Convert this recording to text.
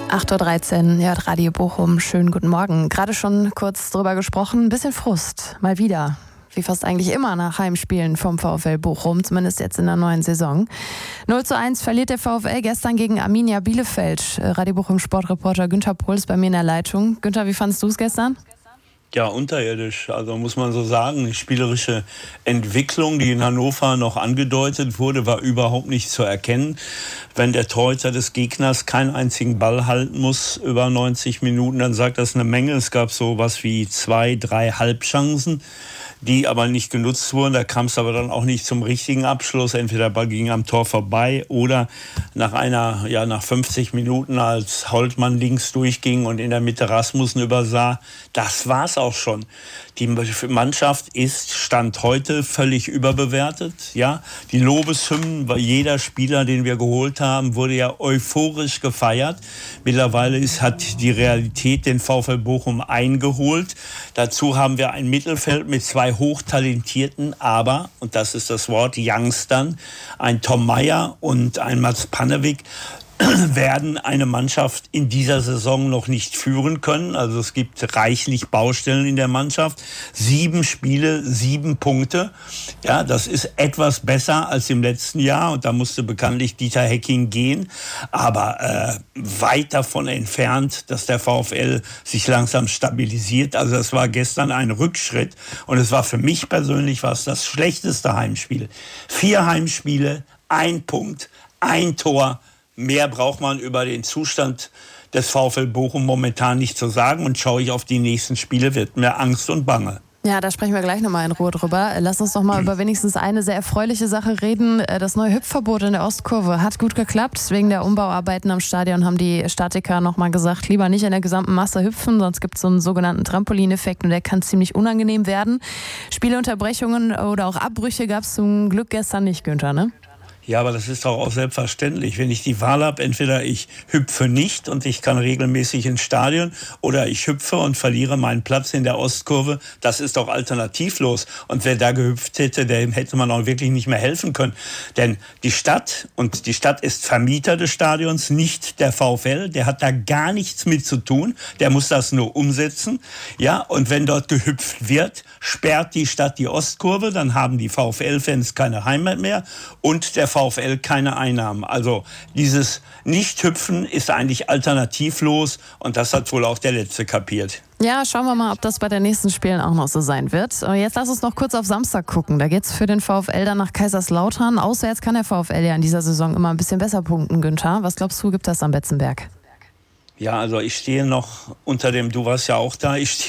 8:13 Uhr, ja, Radio Bochum, schönen guten Morgen. Gerade schon kurz drüber gesprochen, ein bisschen Frust, mal wieder. Wie fast eigentlich immer nach Heimspielen vom VfL Bochum, zumindest jetzt in der neuen Saison. 0:1 verliert der VfL gestern gegen Arminia Bielefeld. Radio Bochum Sportreporter Günther Pohl ist bei mir in der Leitung. Günther, wie fandest du es gestern? Ja, unterirdisch, also muss man so sagen. Die spielerische Entwicklung, die in Hannover noch angedeutet wurde, war überhaupt nicht zu erkennen. Wenn der Torhüter des Gegners keinen einzigen Ball halten muss über 90 Minuten, dann sagt das eine Menge. Es gab so was wie 2, 3 Halbchancen, die aber nicht genutzt wurden. Da kam es aber dann auch nicht zum richtigen Abschluss. Entweder der Ball ging am Tor vorbei oder nach 50 Minuten, als Holtmann links durchging und in der Mitte Rasmussen übersah. Das war's auch schon. Die Mannschaft Stand heute völlig überbewertet. Ja, die Lobeshymnen, weil jeder Spieler, den wir geholt haben, wurde ja euphorisch gefeiert. Mittlerweile hat die Realität den VfL Bochum eingeholt. Dazu haben wir ein Mittelfeld mit 2 hochtalentierten, aber, und das ist das Wort, Youngstern, ein Tom Meyer und ein Mats Pannewick, werden eine Mannschaft in dieser Saison noch nicht führen können. Also es gibt reichlich Baustellen in der Mannschaft. 7 Spiele, 7 Punkte. Ja, das ist etwas besser als im letzten Jahr. Und da musste bekanntlich Dieter Hecking gehen. Aber weit davon entfernt, dass der VfL sich langsam stabilisiert. Also das war gestern ein Rückschritt. Und es war für mich persönlich das schlechteste Heimspiel. 4 Heimspiele, 1 Punkt, 1 Tor. Mehr braucht man über den Zustand des VfL Bochum momentan nicht zu sagen. Und schaue ich auf die nächsten Spiele, wird mir Angst und Bange. Ja, da sprechen wir gleich nochmal in Ruhe drüber. Lass uns doch mal über wenigstens eine sehr erfreuliche Sache reden. Das neue Hüpfverbot in der Ostkurve hat gut geklappt. Wegen der Umbauarbeiten am Stadion haben die Statiker nochmal gesagt, lieber nicht in der gesamten Masse hüpfen, sonst gibt es so einen sogenannten Trampolineffekt und der kann ziemlich unangenehm werden. Spielunterbrechungen oder auch Abbrüche gab es zum Glück gestern nicht, Günther, ne? Ja, aber das ist doch auch selbstverständlich. Wenn ich die Wahl habe, entweder ich hüpfe nicht und ich kann regelmäßig ins Stadion oder ich hüpfe und verliere meinen Platz in der Ostkurve, das ist doch alternativlos. Und wer da gehüpft hätte, dem hätte man auch wirklich nicht mehr helfen können. Denn die Stadt ist Vermieter des Stadions, nicht der VfL, der hat da gar nichts mit zu tun, der muss das nur umsetzen. Ja, und wenn dort gehüpft wird, sperrt die Stadt die Ostkurve, dann haben die VfL-Fans keine Heimat mehr und der VfL keine Einnahmen. Also dieses Nicht-Hüpfen ist eigentlich alternativlos und das hat wohl auch der Letzte kapiert. Ja, schauen wir mal, ob das bei den nächsten Spielen auch noch so sein wird. Jetzt lass uns noch kurz auf Samstag gucken. Da geht's für den VfL dann nach Kaiserslautern. Auswärts kann der VfL ja in dieser Saison immer ein bisschen besser punkten, Günther. Was glaubst du, gibt das am Betzenberg? Ja, also ich stehe noch unter dem, du warst ja auch da, ich stehe